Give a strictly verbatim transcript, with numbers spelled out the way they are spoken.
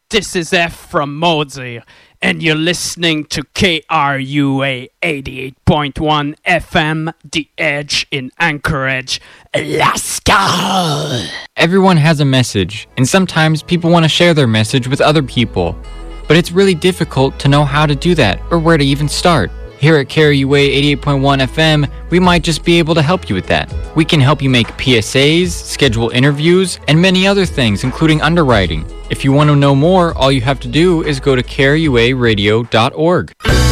This is F from Mosey, and you're listening to K R U A eighty-eight point one F M, The Edge in Anchorage, Alaska. Everyone has a message, and sometimes people want to share their message with other people. But it's really difficult to know how to do that, or where to even start. Here at K R U A eighty-eight point one F M, we might just be able to help you with that. We can help you make P S As, schedule interviews, and many other things, including underwriting. If you want to know more, all you have to do is go to K R U A radio dot org.